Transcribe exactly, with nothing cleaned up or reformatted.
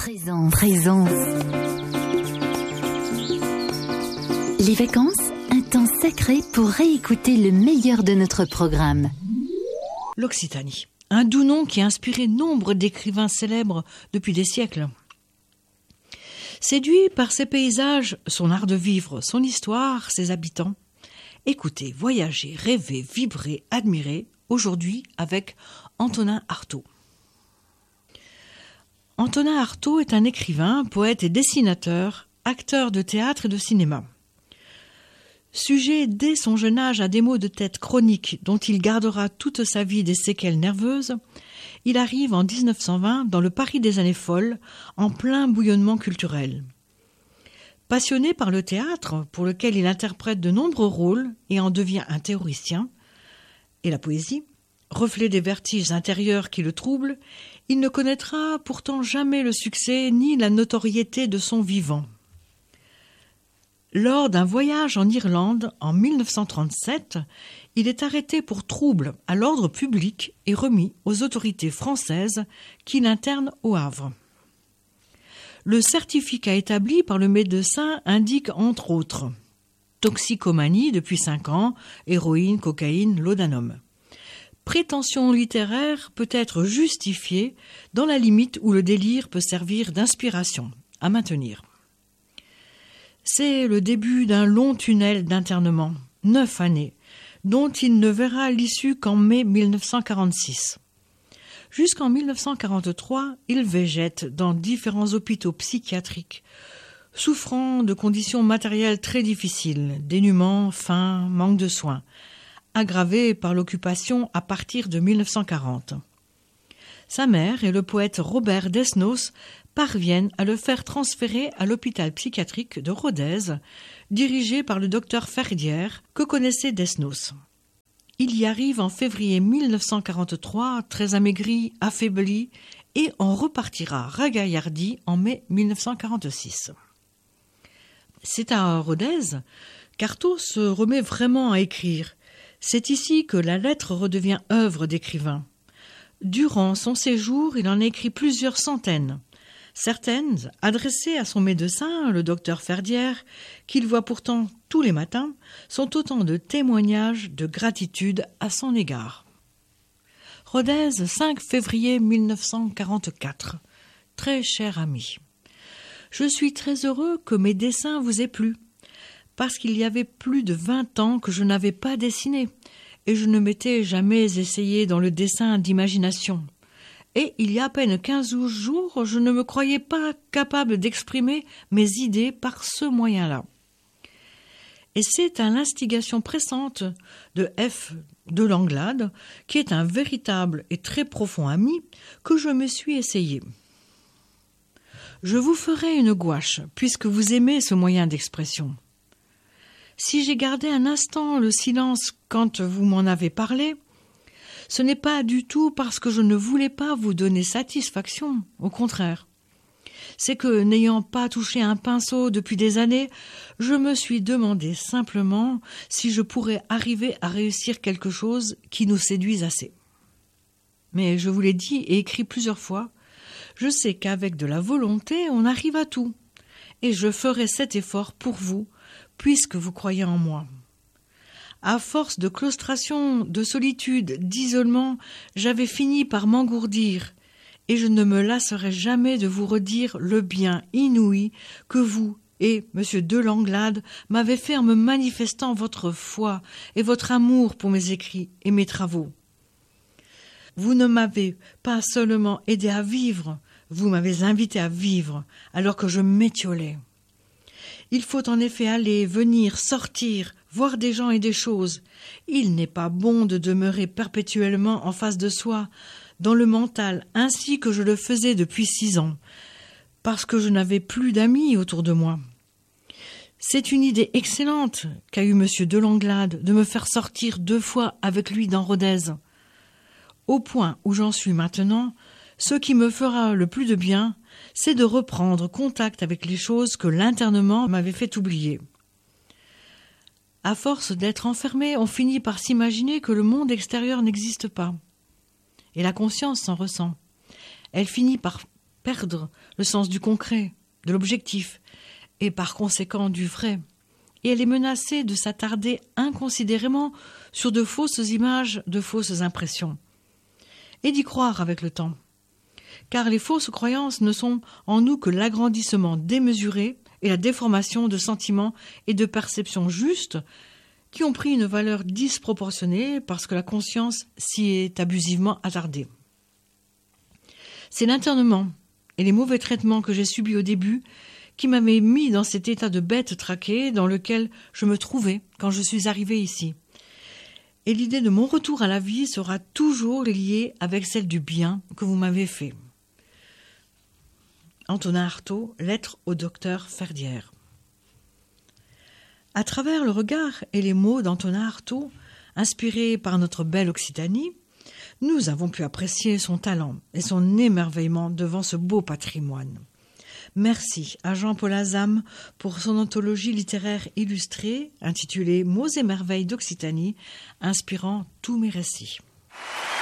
Présence. Présence. Les vacances, un temps sacré pour réécouter le meilleur de notre programme. L'Occitanie, un doux nom qui a inspiré nombre d'écrivains célèbres depuis des siècles. Séduit par ses paysages, son art de vivre, son histoire, ses habitants, écoutez, voyagez, rêvez, vibrez, admirez, aujourd'hui avec Antonin Artaud. Antonin Artaud est un écrivain, poète et dessinateur, acteur de théâtre et de cinéma. Sujet dès son jeune âge à des maux de tête chroniques dont il gardera toute sa vie des séquelles nerveuses, il arrive en dix-neuf cent vingt dans le Paris des années folles, en plein bouillonnement culturel. Passionné par le théâtre, pour lequel il interprète de nombreux rôles et en devient un théoricien, et la poésie, reflet des vertiges intérieurs qui le troublent, il ne connaîtra pourtant jamais le succès ni la notoriété de son vivant. Lors d'un voyage en Irlande en mille neuf cent trente-sept, il est arrêté pour trouble à l'ordre public et remis aux autorités françaises qui l'internent au Havre. Le certificat établi par le médecin indique entre autres toxicomanie depuis cinq ans, héroïne, cocaïne, laudanum. Prétention littéraire peut être justifiée dans la limite où le délire peut servir d'inspiration à maintenir. C'est le début d'un long tunnel d'internement, neuf années, dont il ne verra l'issue qu'en mai mille neuf cent quarante-six. Jusqu'en mille neuf cent quarante-trois, il végète dans différents hôpitaux psychiatriques, souffrant de conditions matérielles très difficiles, dénuement, faim, manque de soins, aggravés par l'occupation à partir de mille neuf cent quarante. Sa mère et le poète Robert Desnos parviennent à le faire transférer à l'hôpital psychiatrique de Rodez, dirigé par le docteur Ferdière, que connaissait Desnos. Il y arrive en février mille neuf cent quarante-trois, très amaigri, affaibli, et en repartira ragaillardi en mai mille neuf cent quarante-six. C'est à Rodez qu'Artaud se remet vraiment à écrire. C'est ici que la lettre redevient œuvre d'écrivain. Durant son séjour, il en a écrit plusieurs centaines. Certaines, adressées à son médecin, le docteur Ferdière, qu'il voit pourtant tous les matins, sont autant de témoignages de gratitude à son égard. Rodez, cinq février mille neuf cent quarante-quatre. Très cher ami, je suis très heureux que mes dessins vous aient plu, parce qu'il y avait plus de vingt ans que je n'avais pas dessiné, et je ne m'étais jamais essayé dans le dessin d'imagination. Et il y a à peine quinze jours, je ne me croyais pas capable d'exprimer mes idées par ce moyen-là. Et c'est à l'instigation pressante de F. de Langlade, qui est un véritable et très profond ami, que je me suis essayé. Je vous ferai une gouache, puisque vous aimez ce moyen d'expression. Si j'ai gardé un instant le silence quand vous m'en avez parlé, ce n'est pas du tout parce que je ne voulais pas vous donner satisfaction, au contraire. C'est que, n'ayant pas touché un pinceau depuis des années, je me suis demandé simplement si je pourrais arriver à réussir quelque chose qui nous séduise assez. Mais je vous l'ai dit et écrit plusieurs fois, je sais qu'avec de la volonté, on arrive à tout, et je ferai cet effort pour vous, puisque vous croyez en moi. À force de claustration, de solitude, d'isolement, j'avais fini par m'engourdir, et je ne me lasserai jamais de vous redire le bien inouï que vous et M. de Langlade m'avez fait en me manifestant votre foi et votre amour pour mes écrits et mes travaux. Vous ne m'avez pas seulement aidé à vivre, vous m'avez invité à vivre, alors que je m'étiolais. Il faut en effet aller, venir, sortir, voir des gens et des choses. Il n'est pas bon de demeurer perpétuellement en face de soi, dans le mental, ainsi que je le faisais depuis six ans, parce que je n'avais plus d'amis autour de moi. C'est une idée excellente qu'a eue M. de Langlade de me faire sortir deux fois avec lui dans Rodez. Au point où j'en suis maintenant, ce qui me fera le plus de bien, c'est de reprendre contact avec les choses que l'internement m'avait fait oublier. À force d'être enfermé, on finit par s'imaginer que le monde extérieur n'existe pas. Et la conscience s'en ressent. Elle finit par perdre le sens du concret, de l'objectif, et par conséquent du vrai. Et elle est menacée de s'attarder inconsidérément sur de fausses images, de fausses impressions. Et d'y croire avec le temps. Car les fausses croyances ne sont en nous que l'agrandissement démesuré et la déformation de sentiments et de perceptions justes qui ont pris une valeur disproportionnée parce que la conscience s'y est abusivement attardée. C'est l'internement et les mauvais traitements que j'ai subis au début qui m'avaient mis dans cet état de bête traquée dans lequel je me trouvais quand je suis arrivée ici. Et l'idée de mon retour à la vie sera toujours liée avec celle du bien que vous m'avez fait. Antonin Artaud, lettre au docteur Ferdière. À travers le regard et les mots d'Antonin Artaud, inspirés par notre belle Occitanie, nous avons pu apprécier son talent et son émerveillement devant ce beau patrimoine. Merci à Jean-Paul Azam pour son anthologie littéraire illustrée intitulée « Mots et merveilles d'Occitanie », inspirant tous mes récits.